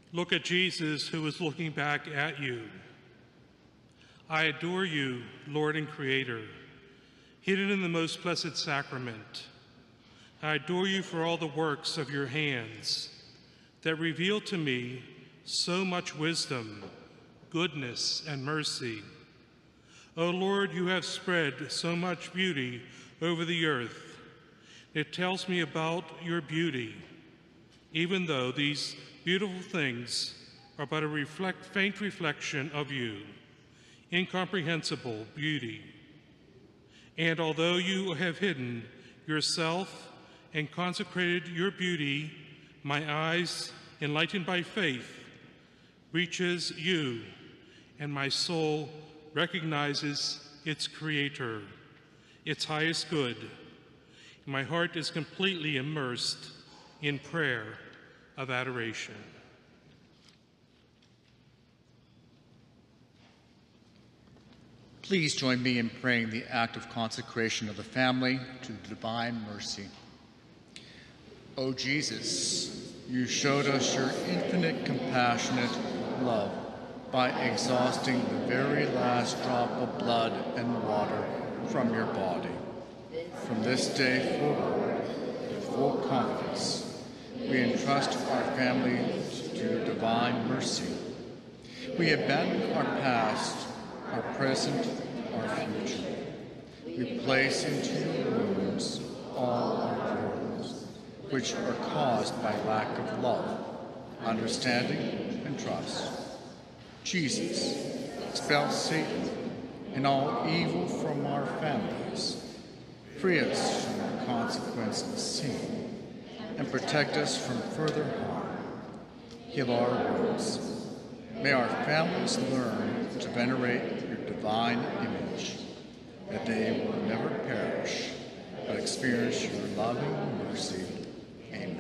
Look at Jesus, who is looking back at you. I adore you, Lord and Creator, hidden in the most blessed sacrament. I adore you for all the works of your hands that reveal to me so much wisdom, goodness, and mercy. O Lord, you have spread so much beauty over the earth. It tells me about your beauty, even though these beautiful things are but a faint reflection of you, incomprehensible beauty. And although you have hidden yourself and consecrated your beauty, my eyes, enlightened by faith, reaches you, and my soul recognizes its Creator, its highest good. My heart is completely immersed in prayer of adoration. Please join me in praying the act of consecration of the family to the divine mercy. O Jesus, you showed us your infinite compassionate love by exhausting the very last drop of blood and water from your body. From this day forward, with full confidence, we entrust our family to your divine mercy. We abandon our past, our present, our future. We place into your wounds all our quarrels, which are caused by lack of love, understanding, and trust. Jesus, expel Satan and all evil from our families. Free us from the consequence of sin and protect us from further harm. Heal our wounds. May our families learn to venerate your divine image, that they will never perish, but experience your loving mercy. Amen.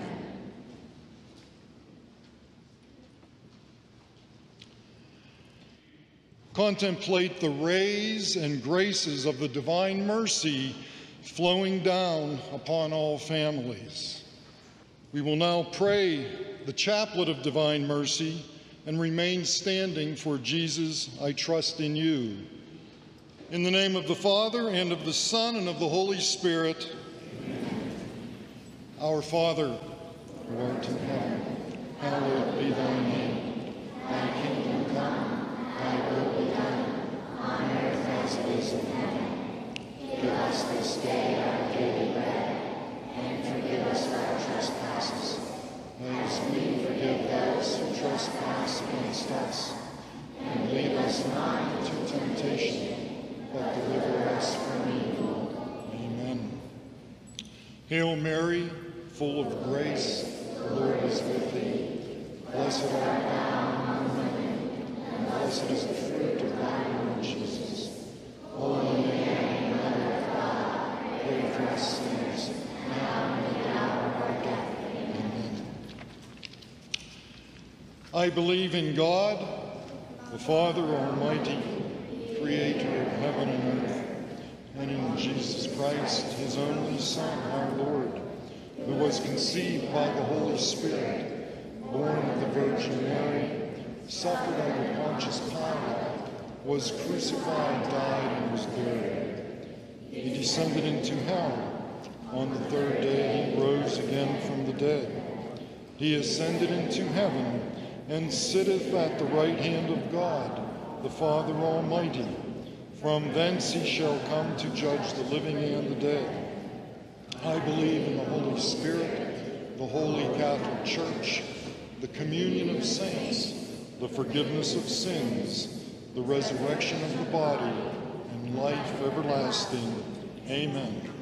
Contemplate the rays and graces of the divine mercy flowing down upon all families. We will now pray the chaplet of divine mercy and remain standing for Jesus, I trust in you. In the name of the Father, and of the Son, and of the Holy Spirit. Amen. Our Father, who art in heaven, hallowed be thy name. Thy kingdom come, thy will be done, on earth as it is in heaven. Give us this day our daily bread, and forgive us our trespasses, as we forgive those who trespass against us. And lead us not into temptation, but deliver us from evil. Amen. Hail Mary, full of grace, the Lord is with thee. Blessed art thou among women, and blessed is the fruit of thy womb, Jesus. Holy Mary, Mother of God, pray for us sinners, now and at the hour of our death. Amen. I believe in God, the Father Almighty, creator of heaven and earth, and in Jesus Christ, his only Son, our Lord, who was conceived by the Holy Spirit, born of the Virgin Mary, suffered under Pontius Pilate, was crucified, died, and was buried. He descended into hell. On the third day he rose again from the dead. He ascended into heaven and sitteth at the right hand of God, the Father Almighty. From thence he shall come to judge the living and the dead. I believe in the Holy Spirit, the Holy Catholic Church, the communion of saints, the forgiveness of sins, the resurrection of the body, and life everlasting. Amen.